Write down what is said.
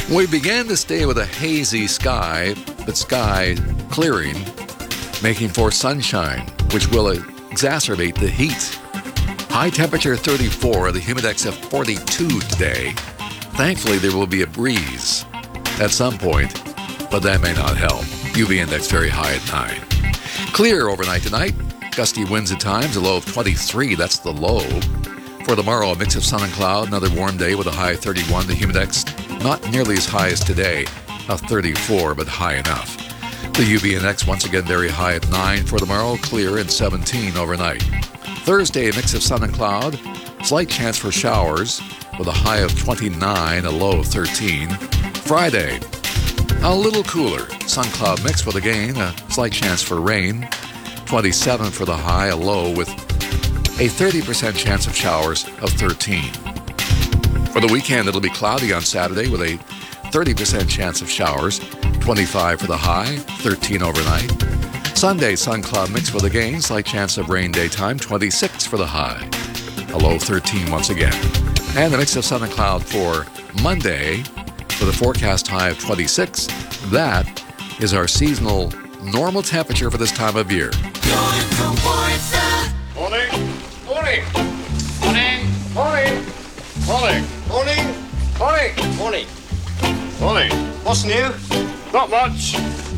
We began this day with a hazy sky, but sky clearing, making for sunshine, which will exacerbate the heat. High temperature 34, the humidex of 42 today. Thankfully, there will be a breeze at some point, but that may not help. UV index very high at 9. Clear overnight tonight. Gusty winds at times, a low of 23. That's the low. For tomorrow, a mix of sun and cloud, another warm day with a high of 31. The humidex not nearly as high as today, of 34, but high enough. The UV index once again very high at 9 for tomorrow, clear and 17 overnight. Thursday, a mix of sun and cloud, slight chance for showers with a high of 29, a low of 13. Friday, a little cooler, sun-cloud mix with again a slight chance for rain, 27 for the high, a low with a 30% chance of showers of 13. For the weekend, it'll be cloudy on Saturday with a 30% chance of showers, 25 for the high, 13 overnight. Sunday, sun-cloud mix with again slight chance of rain daytime, 26 for the high, a low of 13 once again. And the mix of sun and cloud for Monday with a forecast high of 26. That is our seasonal normal temperature for this time of year. Morning. Morning. Morning. Morning. Morning. Morning. Morning. Morning. Morning. What's new? Not much.